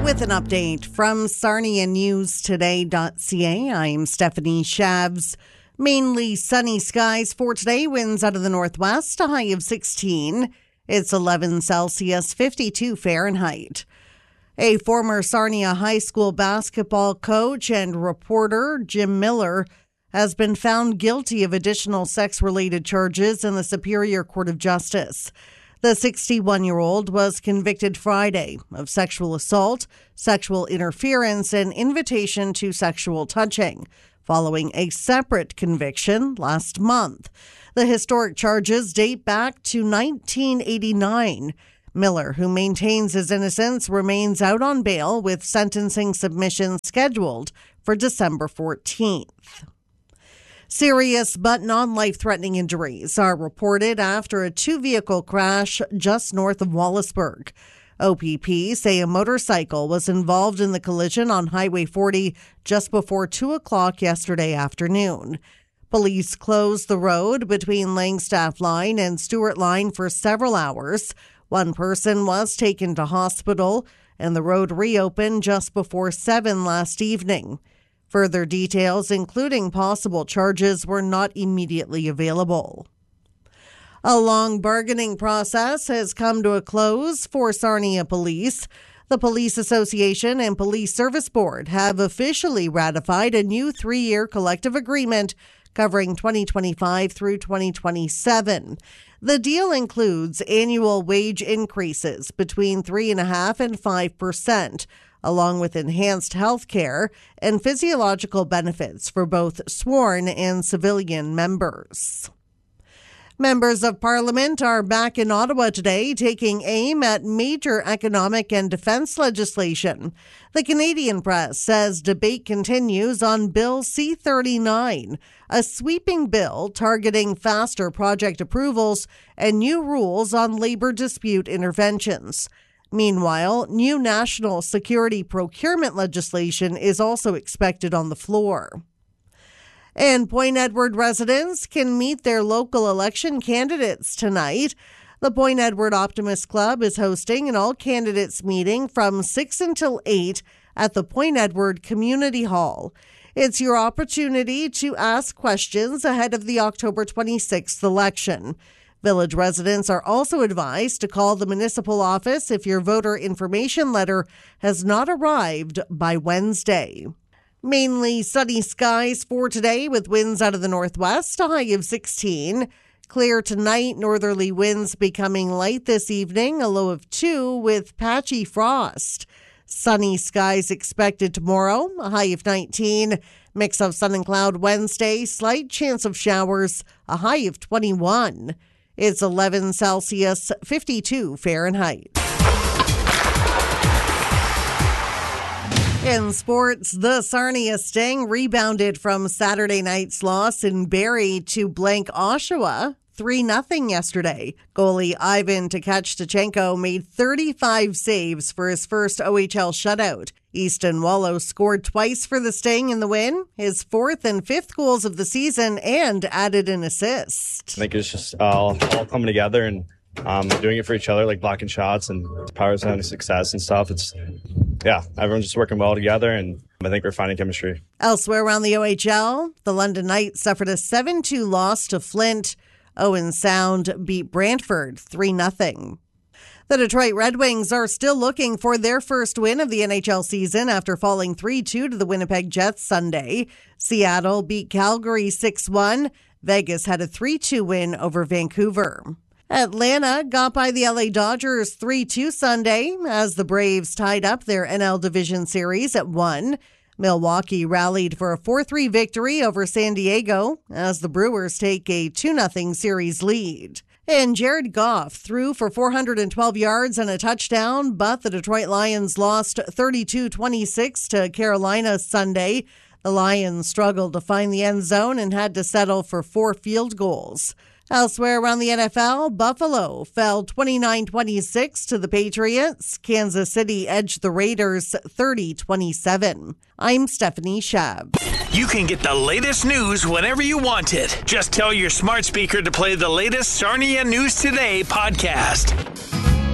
With an update from SarniaNewsToday.ca, I'm Stephanie Shabs. Mainly sunny skies for today, winds out of the northwest, a high of 16. It's 11 Celsius, 52 Fahrenheit. A former Sarnia High School basketball coach and reporter, Jim Miller, has been found guilty of additional sex-related charges in the Superior Court of Justice. The 61-year-old was convicted Friday of sexual assault, sexual interference, and invitation to sexual touching, following a separate conviction last month. The historic charges date back to 1989. Miller, who maintains his innocence, remains out on bail with sentencing submission scheduled for December 14th. Serious but non-life-threatening injuries are reported after a two-vehicle crash just north of Wallaceburg. OPP say a motorcycle was involved in the collision on Highway 40 just before 2 o'clock yesterday afternoon. Police closed the road between Langstaff Line and Stewart Line for several hours. One person was taken to hospital, and the road reopened just before 7 last evening. Further details, including possible charges, were not immediately available. A long bargaining process has come to a close for Sarnia Police. The Police Association and Police Service Board have officially ratified a new 3-year collective agreement covering 2025 through 2027. The deal includes annual wage increases between 3.5% and 5%. Along with enhanced health care and physiological benefits for both sworn and civilian members. Members of Parliament are back in Ottawa today, taking aim at major economic and defense legislation. The Canadian Press says debate continues on Bill C-39, a sweeping bill targeting faster project approvals and new rules on labor dispute interventions. Meanwhile, new national security procurement legislation is also expected on the floor. And Point Edward residents can meet their local election candidates tonight. The Point Edward Optimist Club is hosting an all-candidates meeting from 6 until 8 at the Point Edward Community Hall. It's your opportunity to ask questions ahead of the October 26th election. Village residents are also advised to call the municipal office if your voter information letter has not arrived by Wednesday. Mainly sunny skies for today with winds out of the northwest, a high of 16. Clear tonight, northerly winds becoming light this evening, a low of 2 with patchy frost. Sunny skies expected tomorrow, a high of 19. Mix of sun and cloud Wednesday, slight chance of showers, a high of 21. It's 11 Celsius, 52 Fahrenheit. In sports, the Sarnia Sting rebounded from Saturday night's loss in Barrie to blank Oshawa 3-0 yesterday. Goalie Ivan Tkachchenko made 35 saves for his first OHL shutout. Easton Wallow scored twice for the Sting in the win, his 4th and 5th goals of the season, and added an assist. I think it's just all coming together and doing it for each other, like blocking shots and powers having success and stuff. Everyone's just working well together, and I think we're finding chemistry. Elsewhere around the OHL, the London Knights suffered a 7-2 loss to Flint. Owen Sound beat Brantford 3-0. The Detroit Red Wings are still looking for their first win of the NHL season after falling 3-2 to the Winnipeg Jets Sunday. Seattle beat Calgary 6-1. Vegas had a 3-2 win over Vancouver. Atlanta got by the LA Dodgers 3-2 Sunday as the Braves tied up their NL Division Series at 1. Milwaukee rallied for a 4-3 victory over San Diego as the Brewers take a 2-0 series lead. And Jared Goff threw for 412 yards and a touchdown, but the Detroit Lions lost 32-26 to Carolina Sunday. The Lions struggled to find the end zone and had to settle for 4 field goals. Elsewhere around the NFL, Buffalo fell 29-26 to the Patriots. Kansas City edged the Raiders 30-27. I'm Stephanie Schaab. You can get the latest news whenever you want it. Just tell your smart speaker to play the latest Sarnia News Today podcast.